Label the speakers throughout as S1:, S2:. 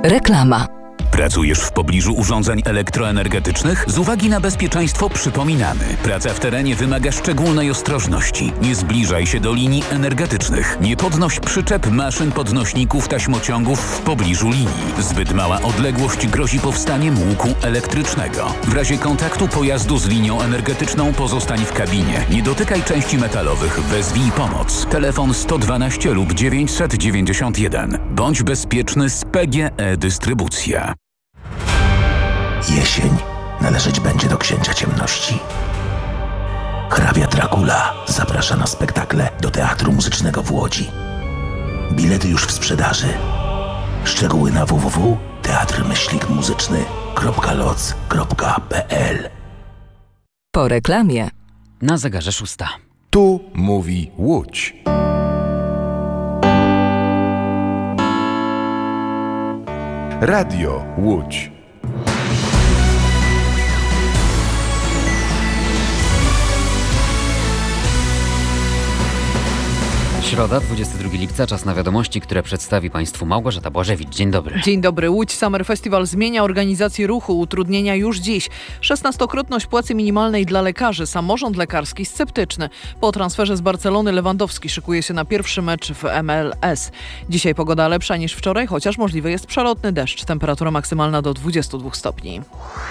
S1: Reklama.
S2: Pracujesz w pobliżu urządzeń elektroenergetycznych? Z uwagi na bezpieczeństwo przypominamy. Praca w terenie wymaga szczególnej ostrożności. Nie zbliżaj się do linii energetycznych. Nie podnoś przyczep, maszyn, podnośników, taśmociągów w pobliżu linii. Zbyt mała odległość grozi powstaniem łuku elektrycznego. W razie kontaktu pojazdu z linią energetyczną pozostań w kabinie. Nie dotykaj części metalowych. Wezwij pomoc. Telefon 112 lub 991. Bądź bezpieczny z PGE Dystrybucja.
S3: Jesień należeć będzie do księcia ciemności. Hrabia Dracula zaprasza na spektakle do Teatru Muzycznego w Łodzi. Bilety już w sprzedaży. Szczegóły na www.teatrmyślnikmuzyczny.loc.pl.
S1: Po reklamie.
S4: Na zegarze 6.
S5: Tu mówi Łódź. Radio Łódź.
S4: Środa, 22 lipca, czas na wiadomości, które przedstawi Państwu Małgorzata Błażewicz. Dzień dobry.
S6: Dzień dobry. Łódź Summer Festival zmienia organizację ruchu. Utrudnienia już dziś. 16-krotność płacy minimalnej dla lekarzy. Samorząd lekarski sceptyczny. Po transferze z Barcelony Lewandowski szykuje się na pierwszy mecz w MLS. Dzisiaj pogoda lepsza niż wczoraj, chociaż możliwy jest przelotny deszcz. Temperatura maksymalna do 22 stopni.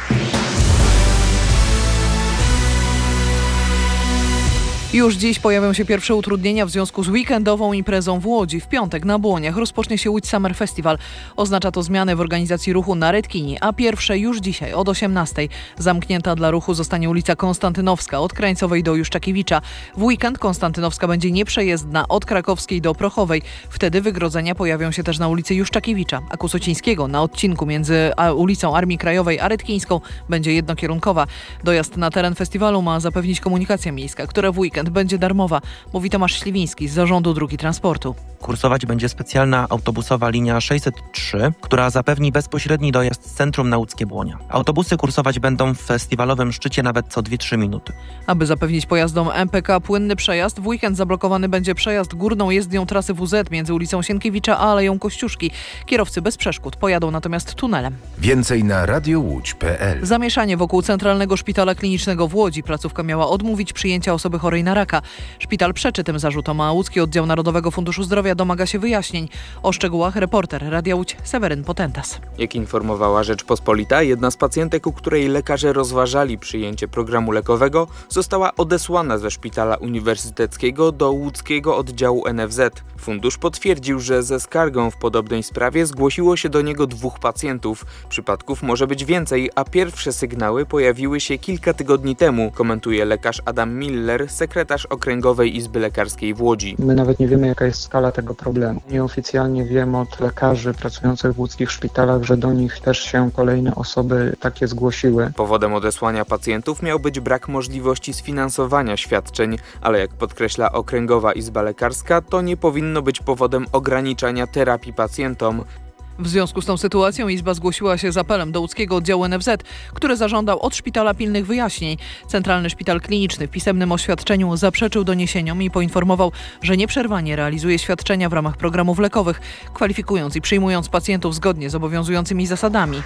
S6: Już dziś pojawią się pierwsze utrudnienia w związku z weekendową imprezą w Łodzi. W piątek na Błoniach rozpocznie się Łódź Summer Festival. Oznacza to zmiany w organizacji ruchu na Redkini, a pierwsze już dzisiaj od 18:00. Zamknięta dla ruchu zostanie ulica Konstantynowska od Krańcowej do Juszczakiewicza. W weekend Konstantynowska będzie nieprzejezdna od Krakowskiej do Prochowej. Wtedy wygrodzenia pojawią się też na ulicy Juszczakiewicza, a Kusocińskiego na odcinku między ulicą Armii Krajowej a Redkińską będzie jednokierunkowa. Dojazd na teren festiwalu ma zapewnić komunikacja miejska, która w weekend będzie darmowa, mówi Tomasz Śliwiński z Zarządu Dróg i Transportu.
S7: Kursować będzie specjalna autobusowa linia 603, która zapewni bezpośredni dojazd z centrum na Łódzkie Błonia. Autobusy kursować będą w festiwalowym szczycie nawet co 2-3 minuty.
S6: Aby zapewnić pojazdom MPK płynny przejazd, w weekend zablokowany będzie przejazd górną jezdnią trasy WZ między ulicą Sienkiewicza a Aleją Kościuszki. Kierowcy bez przeszkód pojadą natomiast tunelem.
S5: Więcej na radiołódź.pl.
S6: Zamieszanie wokół Centralnego Szpitala Klinicznego w Łodzi. Placówka miała odmówić przyjęcia osoby chorej na raka. Szpital przeczy tym zarzutom, a łódzki oddział Narodowego Funduszu Zdrowia domaga się wyjaśnień. O szczegółach reporter Radia Łódź Seweryn Potentas.
S8: Jak informowała Rzeczpospolita, jedna z pacjentek, u której lekarze rozważali przyjęcie programu lekowego, została odesłana ze szpitala uniwersyteckiego do łódzkiego oddziału NFZ. Fundusz potwierdził, że ze skargą w podobnej sprawie zgłosiło się do niego 2 pacjentów. Przypadków może być więcej, a pierwsze sygnały pojawiły się kilka tygodni temu, komentuje lekarz Adam Miller, sekretarz Okręgowej Izby Lekarskiej w Łodzi.
S9: My nawet nie wiemy, jaka jest skala tego problemu. Nieoficjalnie wiem od lekarzy pracujących w łódzkich szpitalach, że do nich też się kolejne osoby takie zgłosiły.
S8: Powodem odesłania pacjentów miał być brak możliwości sfinansowania świadczeń, ale jak podkreśla Okręgowa Izba Lekarska, to nie powinno być powodem ograniczania terapii pacjentom.
S6: W związku z tą sytuacją Izba zgłosiła się z apelem do łódzkiego oddziału NFZ, który zażądał od szpitala pilnych wyjaśnień. Centralny Szpital Kliniczny w pisemnym oświadczeniu zaprzeczył doniesieniom i poinformował, że nieprzerwanie realizuje świadczenia w ramach programów lekowych, kwalifikując i przyjmując pacjentów zgodnie z obowiązującymi zasadami.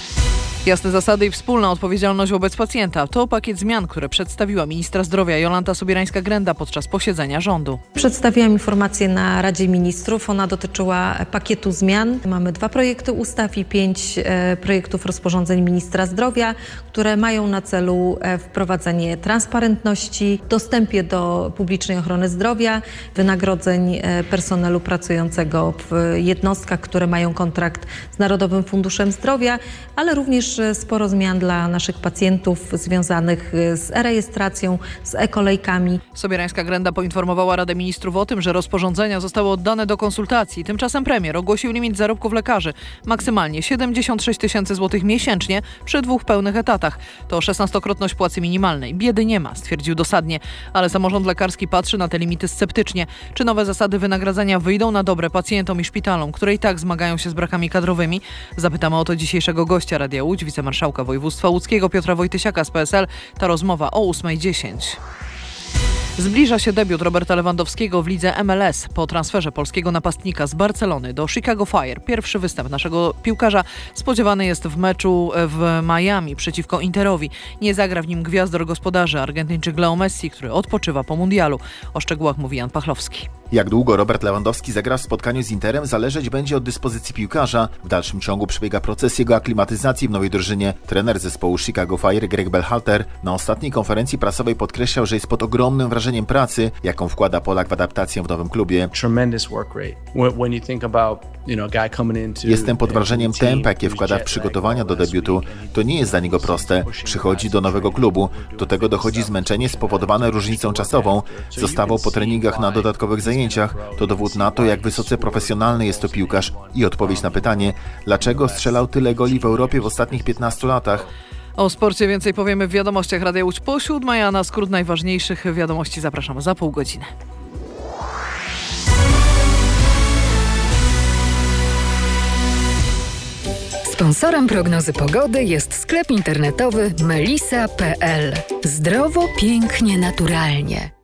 S6: Jasne zasady i wspólna odpowiedzialność wobec pacjenta to pakiet zmian, które przedstawiła ministra zdrowia Jolanta Sobierańska-Grenda podczas posiedzenia rządu.
S10: Przedstawiłam informację na Radzie Ministrów. Ona dotyczyła pakietu zmian. Mamy 2 projekty ustaw i 5 projektów rozporządzeń ministra zdrowia, które mają na celu wprowadzenie transparentności, dostępie do publicznej ochrony zdrowia, wynagrodzeń personelu pracującego w jednostkach, które mają kontrakt z Narodowym Funduszem Zdrowia, ale również sporo zmian dla naszych pacjentów związanych z e-rejestracją, z e-kolejkami.
S6: Sobierańska-Grenda poinformowała Radę Ministrów o tym, że rozporządzenia zostały oddane do konsultacji. Tymczasem premier ogłosił limit zarobków lekarzy. Maksymalnie 76 000 złotych miesięcznie przy 2 pełnych etatach. To 16-krotność płacy minimalnej. Biedy nie ma, stwierdził dosadnie. Ale samorząd lekarski patrzy na te limity sceptycznie. Czy nowe zasady wynagradzania wyjdą na dobre pacjentom i szpitalom, które i tak zmagają się z brakami kadrowymi? Zapytamy o to dzisiejszego gościa Radia Łódź, wicemarszałka województwa łódzkiego Piotra Wojtysiaka z PSL. Ta rozmowa o 8:10. Zbliża się debiut Roberta Lewandowskiego w lidze MLS. Po transferze polskiego napastnika z Barcelony do Chicago Fire pierwszy występ naszego piłkarza spodziewany jest w meczu w Miami przeciwko Interowi. Nie zagra w nim gwiazdor gospodarzy, Argentyńczyk Leo Messi, który odpoczywa po mundialu. O szczegółach mówi Jan Pachlowski.
S11: Jak długo Robert Lewandowski zagra w spotkaniu z Interem zależeć będzie od dyspozycji piłkarza. W dalszym ciągu przebiega proces jego aklimatyzacji w nowej drużynie. Trener zespołu Chicago Fire Greg Berhalter na ostatniej konferencji prasowej podkreślał, że jest pod ogromnym wrażeniem pracy, jaką wkłada Polak w adaptację w nowym klubie. Jestem pod wrażeniem tempa, jakie wkłada w przygotowania do debiutu. To nie jest dla niego proste. Przychodzi do nowego klubu. Do tego dochodzi zmęczenie spowodowane różnicą czasową. Zostawał po treningach na dodatkowych zajęciach. To dowód na to, jak wysoce profesjonalny jest to piłkarz i odpowiedź na pytanie, dlaczego strzelał tyle goli w Europie w ostatnich 15 latach.
S6: O sporcie więcej powiemy w wiadomościach Radia Łódź po 7, a na skrót najważniejszych wiadomości zapraszamy za pół godziny.
S1: Sponsorem prognozy pogody jest sklep internetowy melisa.pl. Zdrowo, pięknie, naturalnie.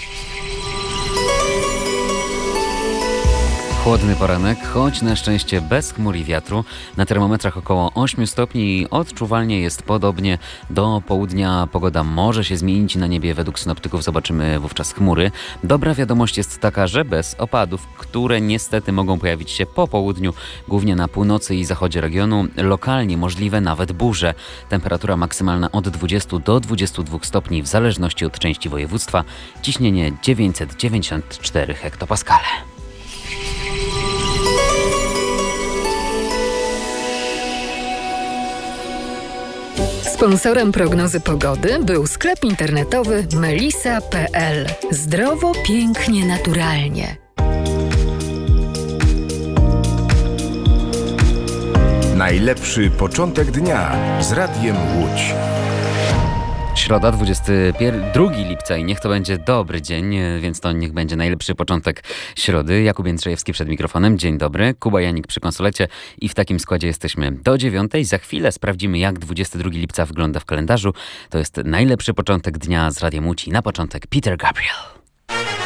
S4: Chłodny poranek, choć na szczęście bez chmur i wiatru. Na termometrach około 8 stopni i odczuwalnie jest podobnie. Do południa pogoda może się zmienić na niebie. Według synoptyków zobaczymy wówczas chmury. Dobra wiadomość jest taka, że bez opadów, które niestety mogą pojawić się po południu, głównie na północy i zachodzie regionu. Lokalnie możliwe nawet burze. Temperatura maksymalna od 20 do 22 stopni w zależności od części województwa. Ciśnienie 994 hektopaskale.
S1: Sponsorem prognozy pogody był sklep internetowy melisa.pl. Zdrowo, pięknie, naturalnie.
S5: Najlepszy początek dnia z Radiem Łódź.
S4: Środa, 22 lipca i niech to będzie dobry dzień, więc to niech będzie najlepszy początek środy. Jakub Jędrzejewski przed mikrofonem. Dzień dobry. Kuba Janik przy konsolecie i w takim składzie jesteśmy do 9. Za chwilę sprawdzimy, jak 22 lipca wygląda w kalendarzu. To jest najlepszy początek dnia z Radiem Łódź i na początek Peter Gabriel.